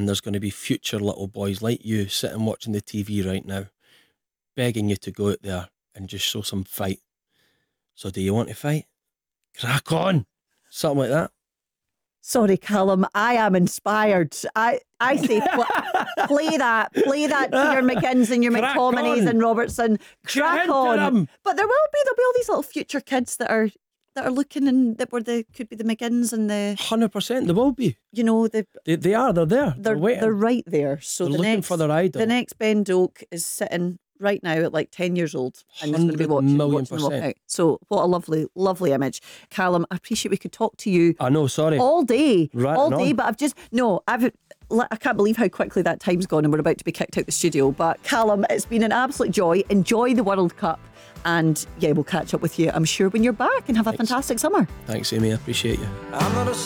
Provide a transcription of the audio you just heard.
and there's going to be future little boys like you sitting watching the TV right now, begging you to go out there and just show some fight. So do you want to fight? Crack on! Something like that. Sorry, Callum, I am inspired. I say play that to your McGinns and your Crack McTominays on. and Robertson. Crack into on. them. But there'll be all these little future kids that are looking, and that could be the McGinns and the 100%, they will be. They They're there. They're waiting. They're right there. So They're the looking next for their idol. The next Ben Doak is sitting right now at like 10 years old and is going to be 100 million watching them walk %. out. So what a lovely image. Callum, I appreciate we could talk to you I know, sorry. all day. Right all day, on. but I can't believe how quickly that time's gone and we're about to be kicked out the studio. But Callum, it's been an absolute joy. Enjoy the World Cup. And yeah, we'll catch up with you, I'm sure, when you're back, and have a fantastic summer. Thanks, Amy. I appreciate you. I'm not a